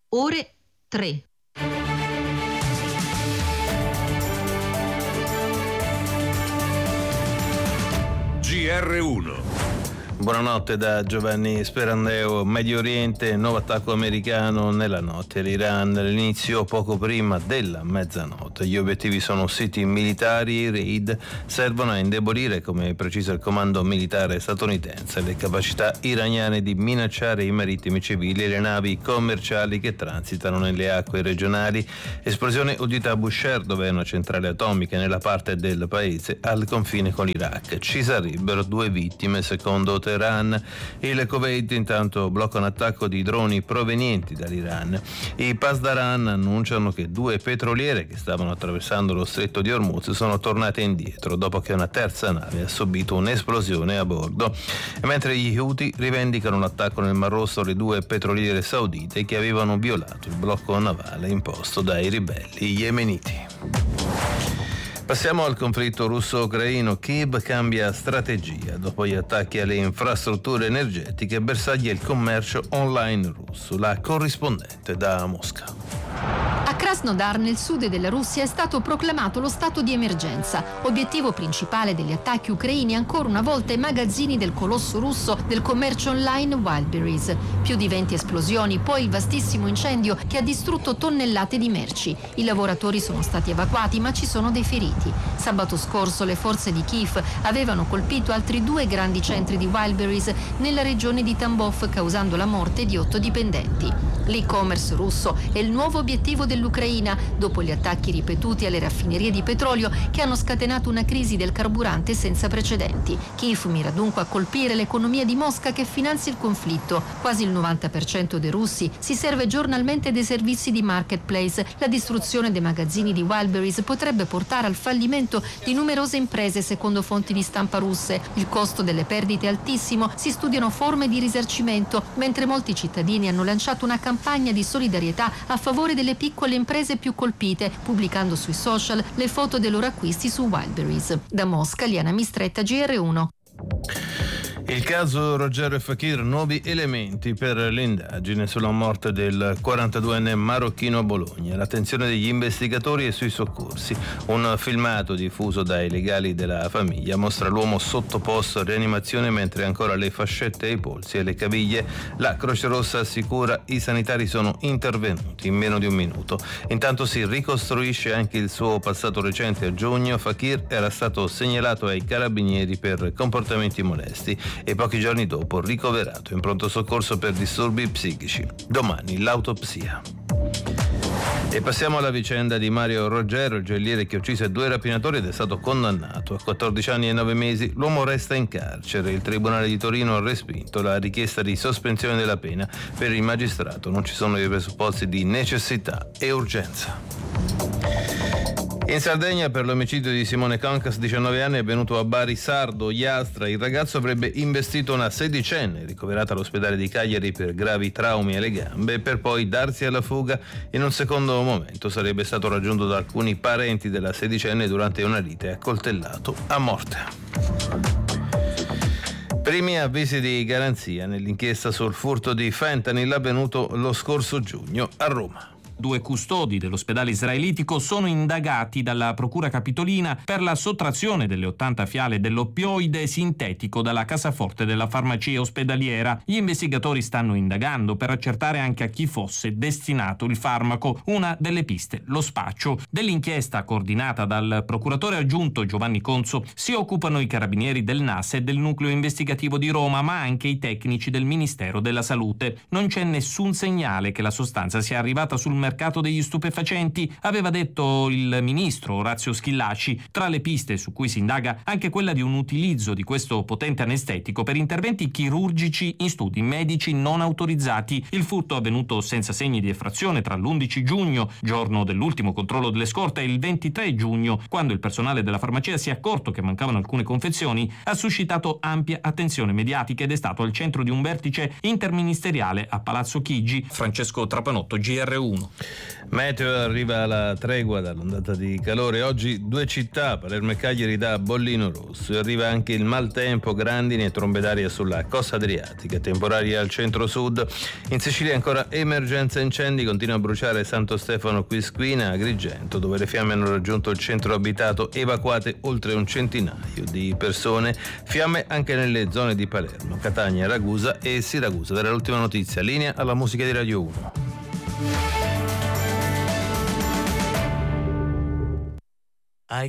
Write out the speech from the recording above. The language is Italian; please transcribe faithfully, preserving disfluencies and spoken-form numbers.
ore tre. G R uno. Buonanotte da Giovanni Sperandeo. Medio Oriente, nuovo attacco americano nella notte. L'Iran, l'inizio poco prima della mezzanotte. Gli obiettivi sono siti militari. I raid servono a indebolire, come precisa il comando militare statunitense, le capacità iraniane di minacciare i marittimi civili e le navi commerciali che transitano nelle acque regionali. Esplosione udita a Bushehr, dove è una centrale atomica nella parte del paese al confine con l'Iraq. Ci sarebbero due vittime, secondo Teheran. Il Kuwait intanto blocca un attacco di droni provenienti dall'Iran. I Pasdaran annunciano che due petroliere che stavano attraversando lo stretto di Hormuz sono tornate indietro dopo che una terza nave ha subito un'esplosione a bordo. E mentre gli Houthi rivendicano l'attacco nel Mar Rosso alle due petroliere saudite che avevano violato il blocco navale imposto dai ribelli yemeniti. Passiamo al conflitto russo-ucraino. Kiev cambia strategia. Dopo gli attacchi alle infrastrutture energetiche, bersaglia il commercio online russo. La corrispondente da Mosca. A Krasnodar, nel sud della Russia, è stato proclamato lo stato di emergenza. Obiettivo principale degli attacchi ucraini ancora una volta i magazzini del colosso russo del commercio online Wildberries. Più di venti esplosioni, poi il vastissimo incendio che ha distrutto tonnellate di merci. I lavoratori sono stati evacuati, ma ci sono dei feriti. Sabato scorso le forze di Kiev avevano colpito altri due grandi centri di Wildberries nella regione di Tambov, causando la morte di otto dipendenti. L'e-commerce russo è il nuovo obiettivo dell'Ucraina dopo gli attacchi ripetuti alle raffinerie di petrolio che hanno scatenato una crisi del carburante senza precedenti. Kiev mira dunque a colpire l'economia di Mosca che finanzia il conflitto. Quasi il novanta per cento dei russi si serve giornalmente dei servizi di marketplace. La distruzione dei magazzini di Wildberries potrebbe portare al fallimento di numerose imprese, secondo fonti di stampa russe. Il costo delle perdite è altissimo, si studiano forme di risarcimento, mentre molti cittadini hanno lanciato una campagna di solidarietà a favore delle piccole imprese più colpite, pubblicando sui social le foto dei loro acquisti su Wildberries. Da Mosca, Liana Mistretta, G R uno. Il caso Rogerio e Fakir, nuovi elementi per l'indagine sulla morte del quarantaduenne marocchino a Bologna. L'attenzione degli investigatori è sui soccorsi. Un filmato diffuso dai legali della famiglia mostra l'uomo sottoposto a rianimazione mentre ancora le fascette ai polsi e alle caviglie. La Croce Rossa assicura i sanitari sono intervenuti in meno di un minuto. Intanto si ricostruisce anche il suo passato recente. A giugno Fakir era stato segnalato ai carabinieri per comportamenti molesti e pochi giorni dopo ricoverato in pronto soccorso per disturbi psichici. Domani l'autopsia. E passiamo alla vicenda di Mario Roggero, il gioielliere che uccise due rapinatori ed è stato condannato a quattordici anni e nove mesi. L'uomo resta in carcere. Il Tribunale di Torino ha respinto la richiesta di sospensione della pena. Per il magistrato non ci sono i presupposti di necessità e urgenza. In Sardegna, per l'omicidio di Simone Concas, diciannove anni, è avvenuto a Bari Sardo, Iastra. Il ragazzo avrebbe investito una sedicenne ricoverata all'ospedale di Cagliari per gravi traumi alle gambe, per poi darsi alla fuga. In un secondo momento sarebbe stato raggiunto da alcuni parenti della sedicenne durante una lite e accoltellato a morte. Primi avvisi di garanzia nell'inchiesta sul furto di fentanyl avvenuto lo scorso giugno a Roma. Due custodi dell'ospedale israelitico sono indagati dalla procura capitolina per la sottrazione delle ottanta fiale dell'oppioide sintetico dalla cassaforte della farmacia ospedaliera. Gli investigatori stanno indagando per accertare anche a chi fosse destinato il farmaco. Una delle piste, lo spaccio. Dell'inchiesta coordinata dal procuratore aggiunto Giovanni Conzo si occupano i carabinieri del N A S e del nucleo investigativo di Roma, ma anche i tecnici del Ministero della Salute. Non c'è nessun segnale che la sostanza sia arrivata sul mercato mercato degli stupefacenti, aveva detto il ministro Orazio Schillaci. Tra le piste su cui si indaga anche quella di un utilizzo di questo potente anestetico per interventi chirurgici in studi medici non autorizzati. Il furto è avvenuto senza segni di effrazione tra l'undici giugno, giorno dell'ultimo controllo delle scorte, e il ventitré giugno, quando il personale della farmacia si è accorto che mancavano alcune confezioni. Ha suscitato ampia attenzione mediatica ed è stato al centro di un vertice interministeriale a Palazzo Chigi. Francesco Trapanotto, G R uno. Meteo, arriva la tregua dall'ondata di calore. Oggi due città, Palermo e Cagliari, da bollino rosso. Arriva anche il maltempo, grandini e trombe d'aria sulla costa adriatica, temporali al centro-sud. In Sicilia ancora emergenza incendi, continua a bruciare Santo Stefano Quisquina, Agrigento, dove le fiamme hanno raggiunto il centro abitato, evacuate oltre un centinaio di persone. Fiamme anche nelle zone di Palermo, Catania, Ragusa e Siracusa. Era l'ultima notizia. Linea alla musica di Radio uno.